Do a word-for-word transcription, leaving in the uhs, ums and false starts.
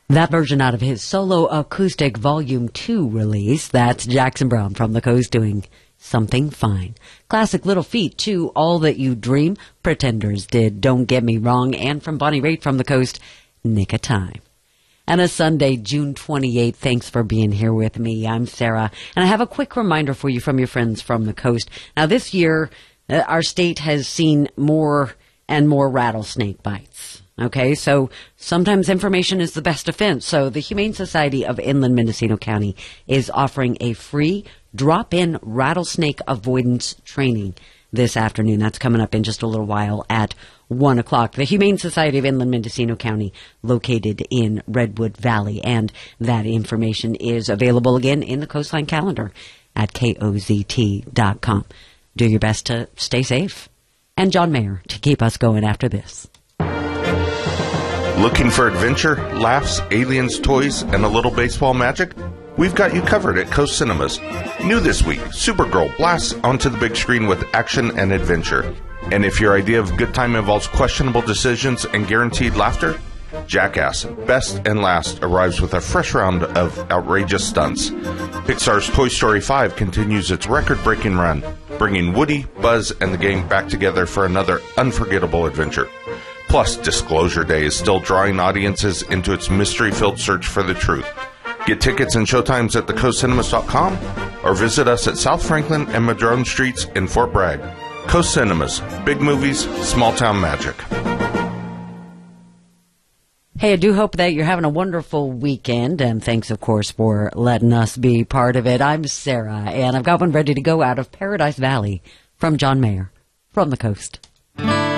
That version out of his solo acoustic volume two release. That's Jackson Browne from the Coast doing Something Fine. Classic Little Feat, too, All That You Dream. Pretenders did Don't Get Me Wrong. And from Bonnie Raitt from the Coast, Nick of Time. And a Sunday, June twenty-eighth. Thanks for being here with me. I'm Sarah. And I have a quick reminder for you from your friends from the Coast. Now, this year, uh, our state has seen more and more rattlesnake bites. Okay, so sometimes information is the best defense. So the Humane Society of Inland Mendocino County is offering a free drop-in rattlesnake avoidance training this afternoon. That's coming up in just a little while at one o'clock. The Humane Society of Inland Mendocino County, located in Redwood Valley. And that information is available again in the Coastline calendar at K O Z T dot com. Do your best to stay safe. And John Mayer to keep us going after this. Looking for adventure, laughs, aliens, toys, and a little baseball magic? We've got you covered at Coast Cinemas. New this week, Supergirl blasts onto the big screen with action and adventure. And if your idea of good time involves questionable decisions and guaranteed laughter, Jackass, Best and Last arrives with a fresh round of outrageous stunts. Pixar's Toy Story five continues its record-breaking run, bringing Woody, Buzz, and the gang back together for another unforgettable adventure. Plus, Disclosure Day is still drawing audiences into its mystery-filled search for the truth. Get tickets and showtimes at the coast cinemas dot com or visit us at South Franklin and Madrone Streets in Fort Bragg. Coast Cinemas, big movies, small-town magic. Hey, I do hope that you're having a wonderful weekend, and thanks, of course, for letting us be part of it. I'm Sarah, and I've got one ready to go out of Paradise Valley from John Mayer from the Coast.